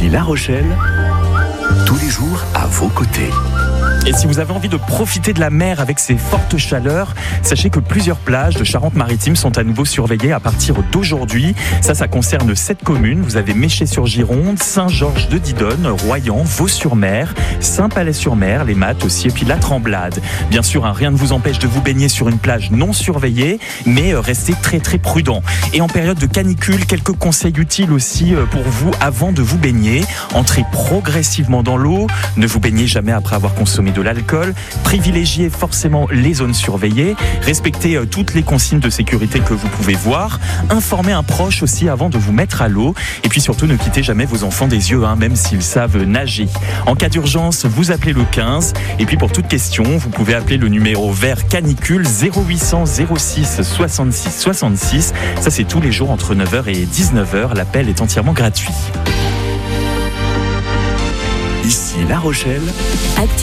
Ici La Rochelle, tous les jours à vos côtés. Et si vous avez envie de profiter de la mer avec ces fortes chaleurs, sachez que plusieurs plages de Charente-Maritime sont à nouveau surveillées à partir d'aujourd'hui. Ça concerne 7 communes. Vous avez Méché-sur-Gironde, Saint-Georges-de-Didonne, Royan, Vaux-sur-Mer, Saint-Palais-sur-Mer, les Mattes aussi, et puis la Tremblade. Bien sûr, rien ne vous empêche de vous baigner sur une plage non surveillée, mais restez très très prudent. Et en période de canicule, quelques conseils utiles aussi pour vous avant de vous baigner. Entrez progressivement dans l'eau, ne vous baignez jamais après avoir consommé de l'alcool, privilégiez forcément les zones surveillées, respectez toutes les consignes de sécurité que vous pouvez voir, informez un proche aussi avant de vous mettre à l'eau, et puis surtout ne quittez jamais vos enfants des yeux, même s'ils savent nager. En cas d'urgence, vous appelez le 15, et puis pour toute question, vous pouvez appeler le numéro vert canicule 0800 06 66 66. Ça c'est tous les jours entre 9h et 19h, l'appel est entièrement gratuit. Ici La Rochelle,